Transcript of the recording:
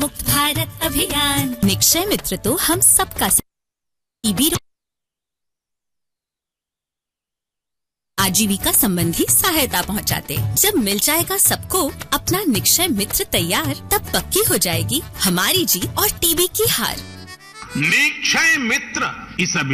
मुक्त भारत अभियान। निक्षय मित्र तो हम सबका टीबी आजीविका संबंधी सहायता पहुंचाते। जब मिल जाएगा सबको अपना निक्षय मित्र तैयार, तब पक्की हो जाएगी हमारी जीत और टीबी की हार। निक्षय मित्र इस